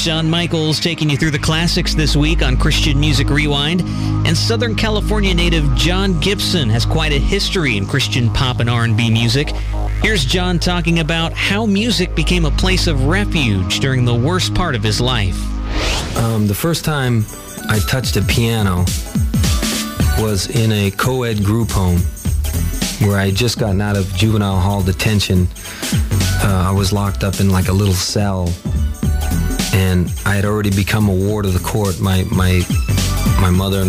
John Michaels taking you through the classics this week on Christian Music Rewind. And Southern California native John Gibson has quite a history in Christian pop and R&B music. Here's John talking about how music became a place of refuge during the worst part of his life. The first time I touched a piano was in a co-ed group home where I had just gotten out of juvenile hall detention. I was locked up in like a little cell, and I had already become a ward of the court. My mother